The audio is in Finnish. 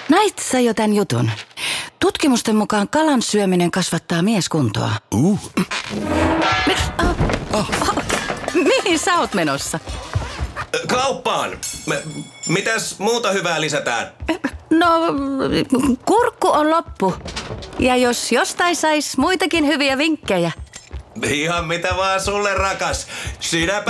Nait sä jo tän jutun? Tutkimusten mukaan kalan syöminen kasvattaa mieskuntoa. Mihin sä oot menossa? Kauppaan. Mitäs muuta hyvää lisätään? No, kurkku on loppu. Ja jos jostain sais muitakin hyviä vinkkejä. Ihan mitä vaan sulle, rakas. Sinä